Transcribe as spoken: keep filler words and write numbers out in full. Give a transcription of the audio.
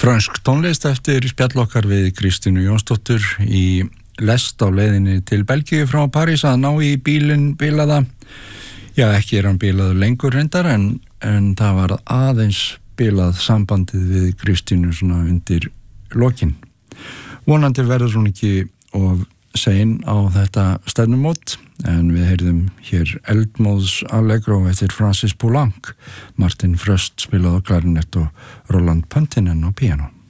Frönsk tónlist eftir spjall okkar við Kristínu Jónsdóttur í lest á leiðinni til Belgíu frá París að ná í bílinn bilaða. Já, ekki er hann bilaður lengur reyndar en, en það var aðeins bilað sambandið við Kristínu svona undir lokin. Vonandi verður hún ekki of sein á þetta stefnumót en við heyrðum hér Eldmóðs Allegro eftir Francis Poulenc, Martin Fröst spilað á klarinett og Roland Pöntinen á píanó.